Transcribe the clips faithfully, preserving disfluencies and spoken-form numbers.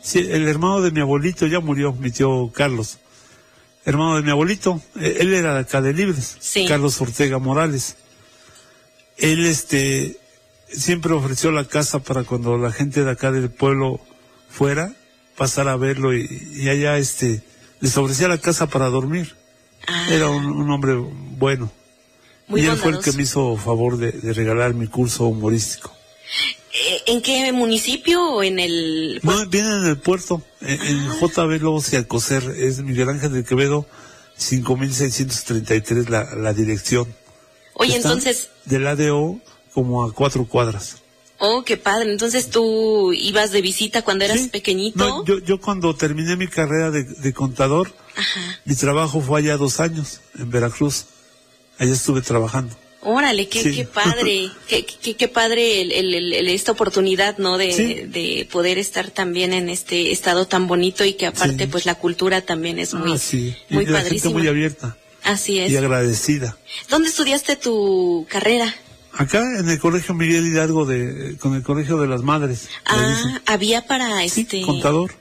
Sí, el hermano de mi abuelito ya murió, mi tío Carlos. Hermano de mi abuelito, él era de acá de Libres, sí. Carlos Ortega Morales. Él, este, siempre ofreció la casa para cuando la gente de acá del pueblo fuera, pasar a verlo y, y allá, este, les ofrecía la casa para dormir. Ah. Era un, un hombre bueno. Muy y él bondadoso. Fue el que me hizo favor de, de regalar mi curso humorístico. ¿En qué municipio o en el...? No, viene en el puerto, en, ah. en J B Lobos y Alcocer, es Miguel Ángel de Quevedo, cinco mil seiscientos treinta y tres la, la dirección. Oye, Está entonces... del A D O como a cuatro cuadras. Oh, qué padre, entonces tú ibas de visita cuando eras sí. pequeñito. No, yo, yo cuando terminé mi carrera de, de contador, Ajá. mi trabajo fue allá dos años, en Veracruz, allá estuve trabajando. Órale, qué, sí. qué padre, qué, qué, qué padre el, el, el, esta oportunidad, ¿no? De, sí. de poder estar también en este estado tan bonito y que aparte, sí. pues la cultura también es muy, ah, sí. muy y la padrísima. Gente muy abierta. Así es. Y agradecida. ¿Dónde estudiaste tu carrera? Acá, en el Colegio Miguel Hidalgo, de, con el Colegio de las Madres. Ah, había para sí, este... contador.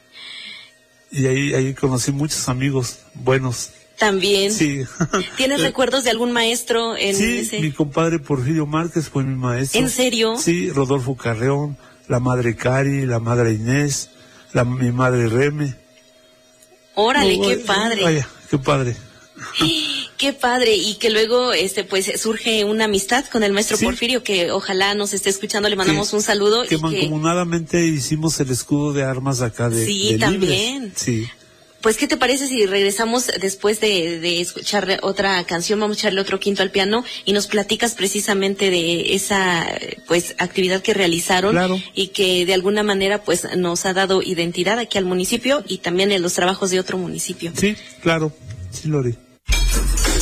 Y ahí, ahí conocí muchos amigos buenos. También. Sí. ¿Tienes recuerdos de algún maestro en sí, ese? Mi compadre Porfirio Márquez fue mi maestro. ¿En serio? Sí, Rodolfo Carreón, la madre Cari, la madre Inés, la, mi madre Reme. Órale, no, qué vaya, padre. Vaya, qué padre. Qué padre, y que luego este pues surge una amistad con el maestro sí. Porfirio, que ojalá nos esté escuchando, le mandamos que, un saludo. Que y mancomunadamente que... hicimos el escudo de armas acá de Sí, de también. Libres. Sí. Pues, ¿qué te parece si regresamos después de, de escuchar otra canción? Vamos a echarle otro quinto al piano y nos platicas precisamente de esa, pues, actividad que realizaron claro. y que de alguna manera, pues, nos ha dado identidad aquí al municipio y también en los trabajos de otro municipio. Sí, claro. Sí, Lori.